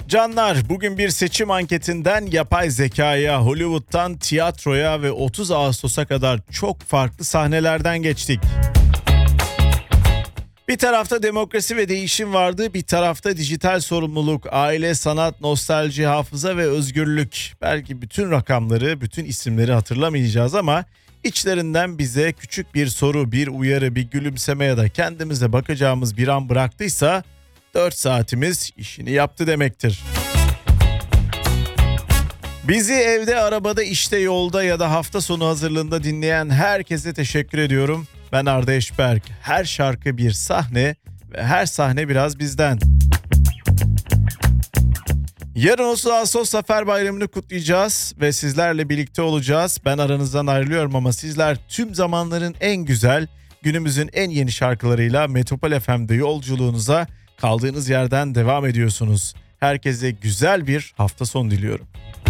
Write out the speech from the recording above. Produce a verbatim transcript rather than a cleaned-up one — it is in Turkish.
Canlar, bugün bir seçim anketinden yapay zekaya, Hollywood'dan tiyatroya ve otuz Ağustos'a kadar çok farklı sahnelerden geçtik. Bir tarafta demokrasi ve değişim vardı, bir tarafta dijital sorumluluk, aile, sanat, nostalji, hafıza ve özgürlük. Belki bütün rakamları, bütün isimleri hatırlamayacağız ama içlerinden bize küçük bir soru, bir uyarı, bir gülümseme ya da kendimize bakacağımız bir an bıraktıysa dört saatimiz işini yaptı demektir. Bizi evde, arabada, işte, yolda ya da hafta sonu hazırlığında dinleyen herkese teşekkür ediyorum. Ben Arda Eşberk. Her şarkı bir sahne ve her sahne biraz bizden. Yarın otuz Ağustos Zafer Bayramı'nı kutlayacağız ve sizlerle birlikte olacağız. Ben aranızdan ayrılıyorum ama sizler tüm zamanların en güzel, günümüzün en yeni şarkılarıyla Metropol F M'de yolculuğunuza kaldığınız yerden devam ediyorsunuz. Herkese güzel bir hafta sonu diliyorum.